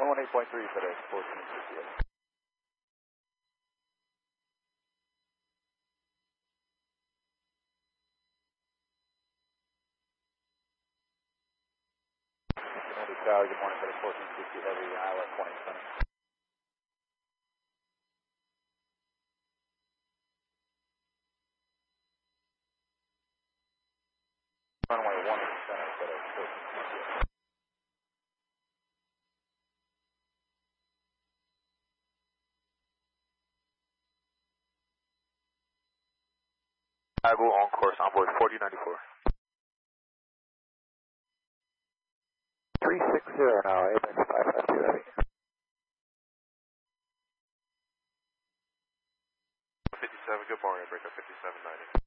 118.3 FedEx 1458. Tower, good morning, FedEx 1460 Heavy, Iowa 2020. Runway 1 center, FedEx 1460. Chicago on course, onboard 4094. 360 now, Apex 552 Heavy. 57, good morning, breakup 5790.